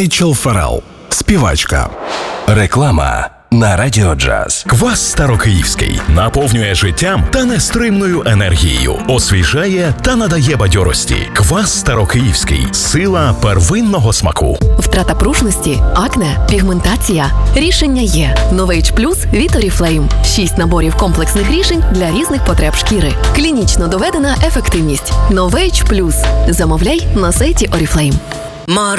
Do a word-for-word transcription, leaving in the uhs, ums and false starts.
Рейчел Фаррелл, співачка. Реклама на Радіо Джаз. Квас Старокиївський наповнює життям та нестримною енергією, освіжає та надає бадьорості. Квас Старокиївський – сила первинного смаку. Втрата пружності, акне, пігментація. Рішення є. Новейдж Плюс від Oriflame. Шість наборів комплексних рішень для різних потреб шкіри. Клінічно доведена ефективність. Новейдж Плюс. Замовляй на сайті Oriflame.